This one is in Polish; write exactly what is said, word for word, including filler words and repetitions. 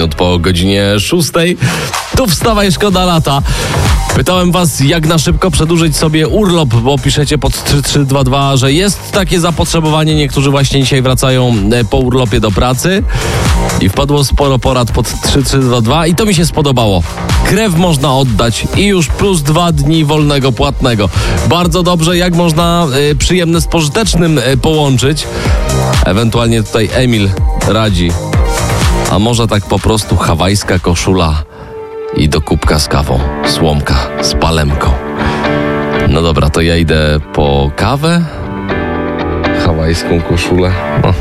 minut po godzinie szóstej. Tu wstawaj, szkoda lata. Pytałem was, jak na szybko przedłużyć sobie urlop, bo piszecie pod trzy trzy dwa dwa, że jest takie zapotrzebowanie. Niektórzy właśnie dzisiaj wracają po urlopie do pracy i wpadło sporo porad pod trzy trzy dwa dwa i to mi się spodobało. Krew można oddać i już plus dwa dni wolnego płatnego. Bardzo dobrze, jak można y, przyjemne z pożytecznym y, połączyć. Ewentualnie tutaj Emil radzi. A może tak po prostu hawajska koszula i do kubka z kawą, słomka z palemką. No dobra, to ja idę po kawę, hawajską koszulę. No.